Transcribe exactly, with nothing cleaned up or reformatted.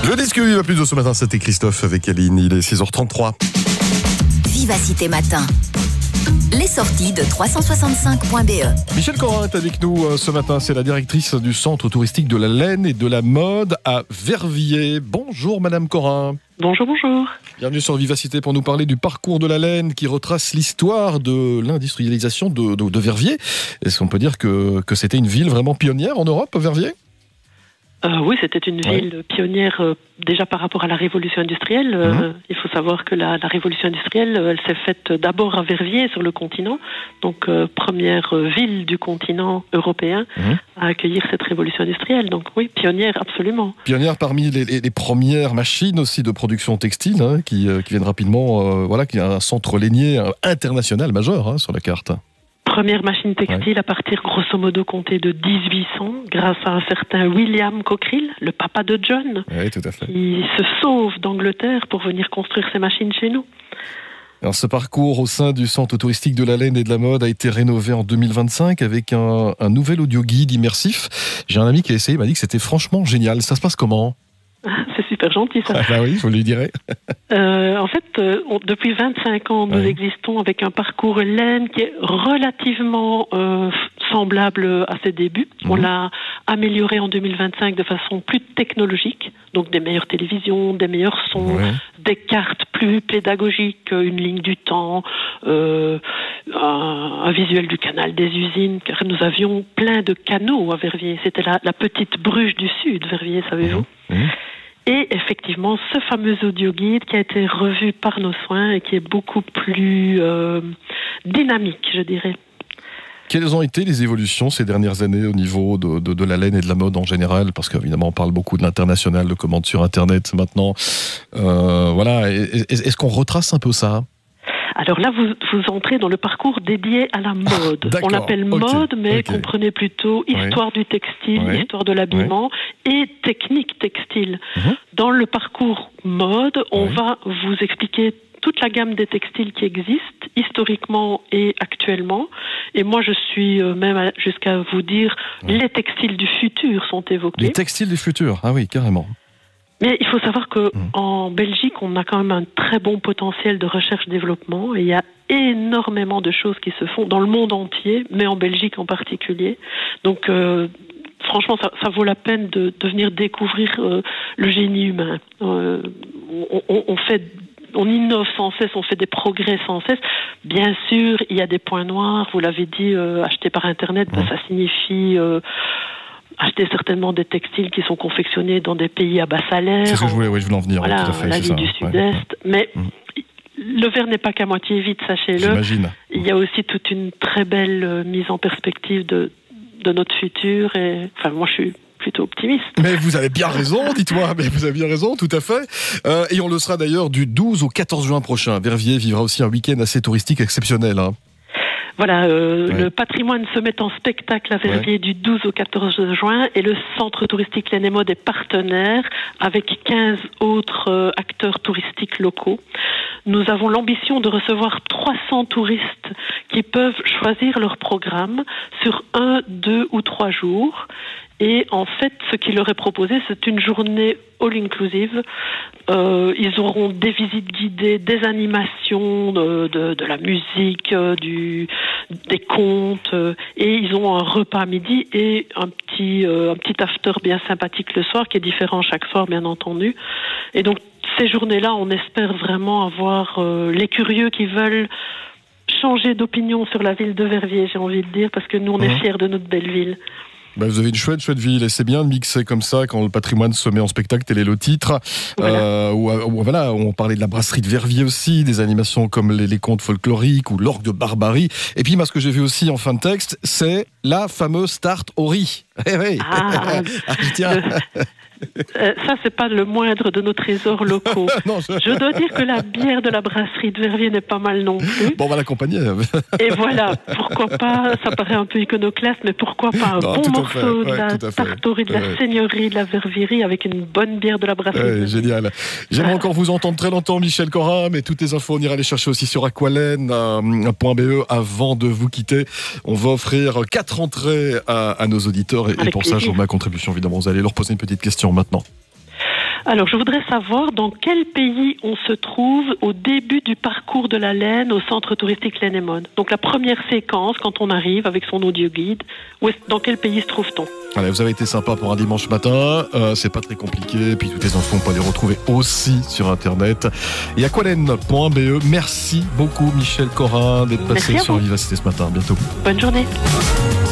Le disque Viva Plus de ce matin, c'était Christophe avec Aline. Il est six heures trente-trois. Vivacité Matin. Les sorties de trois cent soixante-cinq point b e. Michel Corin est avec nous ce matin. C'est la directrice du centre touristique de la laine et de la mode à Verviers. Bonjour Madame Corin. Bonjour, bonjour. Bienvenue sur Vivacité pour nous parler du parcours de la laine qui retrace l'histoire de l'industrialisation de, de, de Verviers. Est-ce qu'on peut dire que, que c'était une ville vraiment pionnière en Europe, Verviers ? Euh, oui, c'était une Ouais. ville pionnière euh, déjà par rapport à la révolution industrielle. Euh, Mhm. Il faut savoir que la, la révolution industrielle, euh, elle s'est faite d'abord à Verviers sur le continent, donc euh, première euh, ville du continent européen Mhm. à accueillir cette révolution industrielle. Donc oui, pionnière absolument. Pionnière parmi les, les, les premières machines aussi de production textile hein, qui, euh, qui viennent rapidement, euh, voilà, qui a un centre lainier euh, international majeur hein, sur la carte. Première machine textile à partir grosso modo comptée de dix-huit cents grâce à un certain William Cockerill, le papa de John, Oui, tout à fait. qui se sauve d'Angleterre pour venir construire ces machines chez nous. Alors, ce parcours au sein du centre touristique de la laine et de la mode a été rénové en deux mille vingt-cinq avec un, un nouvel audio guide immersif. J'ai un ami qui a essayé, il m'a dit que c'était franchement génial. Ça se passe comment ? C'est super gentil ça. Ah bah oui, vous lui direz. Euh, en fait, euh, on- depuis vingt-cinq ans, nous Ouais. existons avec un parcours laine qui est relativement euh, semblable à ses débuts. Mhm. On l'a amélioré en deux mille vingt-cinq de façon plus technologique, donc des meilleures télévisions, des meilleurs sons, Ouais. des cartes plus pédagogiques, une ligne du temps, euh, un, un visuel du canal des usines, car nous avions plein de canaux à Verviers. C'était la, la petite Bruges du Sud, Verviers, savez-vous. Mhm. Et effectivement, ce fameux audio guide qui a été revu par nos soins et qui est beaucoup plus euh, dynamique, je dirais. Quelles ont été les évolutions ces dernières années au niveau de, de, de la laine et de la mode en général ? Parce qu'évidemment, on parle beaucoup de l'international, de commandes sur Internet maintenant. Euh, voilà. Est- Est-ce qu'on retrace un peu ça ? Alors là, vous, vous entrez dans le parcours dédié à la mode. d'accord, On l'appelle ok, mode, mais ok. comprenez plutôt histoire du textile, Ouais. histoire de l'habillement et technique textile. Mhm. Dans le parcours mode, on Ouais. va vous expliquer toute la gamme des textiles qui existent, historiquement et actuellement. Et moi, je suis euh, même à- jusqu'à vous dire, Ouais. les textiles du futur sont évoqués. Les textiles du futur. Ah oui, carrément. Mais il faut savoir que Mm. en Belgique, on a quand même un très bon potentiel de recherche-développement et il y a énormément de choses qui se font dans le monde entier, mais en Belgique en particulier. Donc, euh, franchement, ça, ça vaut la peine de, de venir découvrir euh, le génie humain. Euh, on, on, on fait on innove sans cesse, on fait des progrès sans cesse. Bien sûr, il y a des points noirs. Vous l'avez dit, euh, acheter par Internet, ben, Mm. ça signifie euh, acheter certainement des textiles qui sont confectionnés dans des pays à bas salaire. C'est ce que je voulais, oui, je voulais en venir. Voilà, tout à fait, l'Asie c'est ça. du Ouais, Sud-Est. ouais. Mais Mm. le verre n'est pas qu'à moitié vide, sachez-le. J'imagine. Il y a aussi toute une très belle euh, mise en perspective de, de notre futur. Et, enfin, moi, je suis plutôt optimiste. Mais vous avez bien raison, dites-moi, mais vous avez bien raison, tout à fait. Euh, et on le sera d'ailleurs du douze au quatorze juin prochain. Verviers vivra aussi un week-end assez touristique exceptionnel. Hein. Voilà, euh, Ouais. le patrimoine se met en spectacle à Verviers du douze au quatorze juin et le centre touristique Laine et Mode est partenaire avec quinze autres euh, acteurs touristiques locaux. Nous avons l'ambition de recevoir trois cents touristes qui peuvent choisir leur programme sur un, deux ou trois jours. Et en fait, ce qui leur est proposé, c'est une journée all-inclusive. Euh, ils auront des visites guidées, des animations, de, de, de la musique, euh, du, des contes, euh, et ils ont un repas à midi et un petit, euh, un petit after bien sympathique le soir, qui est différent chaque soir, bien entendu. Et donc, ces journées-là, on espère vraiment avoir euh, les curieux qui veulent changer d'opinion sur la ville de Verviers, j'ai envie de dire, parce que nous, on Mmh. est fiers de notre belle ville. Bah, vous avez une chouette, chouette ville et c'est bien de mixer comme ça quand le patrimoine se met en spectacle, tel est le titre. Voilà. Euh, où, où, voilà, on parlait de la brasserie de Verviers aussi, des animations comme les, les contes folkloriques ou l'orgue de Barbarie. Et puis, moi, ce que j'ai vu aussi en fin de texte, c'est la fameuse tarte au riz. Eh oui. Ah, Ah, tiens. Euh, ça, c'est pas le moindre de nos trésors locaux. Non, je- Je dois dire que la bière de la brasserie de Verviers n'est pas mal non plus. Bon, on va l'accompagner. Et voilà, pourquoi pas, ça paraît un peu iconoclaste, mais pourquoi pas un Non, bon tout à morceau fait, de ouais, la tout à fait. tartorie, de la Ouais. seigneurie, de la Vervierie, avec une bonne bière de la brasserie. Ouais, génial. J'aimerais encore vous entendre très longtemps, Michel Corin, mais toutes les infos, on ira les chercher aussi sur aqualaine point b e avant de vous quitter. On va offrir quatre entrées à, à nos auditeurs et, et Avec pour ça, je plaisir. vous mets ma contribution, évidemment. Vous allez leur poser une petite question maintenant. Alors, je voudrais savoir dans quel pays on se trouve au début du parcours de la laine au centre touristique Laine et Mode. Donc, la première séquence, quand on arrive avec son audio guide, où est, dans quel pays se trouve-t-on? Allez, vous avez été sympa pour un dimanche matin, euh, c'est pas très compliqué, puis toutes les infos, on peut les retrouver aussi sur Internet. Et aqualaine point b e, merci beaucoup Michèle Corin d'être passée sur Vivacité ce matin. À bientôt. Bonne journée.